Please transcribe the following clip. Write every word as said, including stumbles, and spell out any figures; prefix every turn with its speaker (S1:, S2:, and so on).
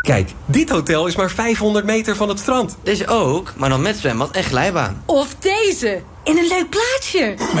S1: Kijk, dit hotel is maar vijfhonderd meter van het strand.
S2: Deze ook, maar dan met zwembad en glijbaan.
S3: Of deze, in een leuk plaatsje.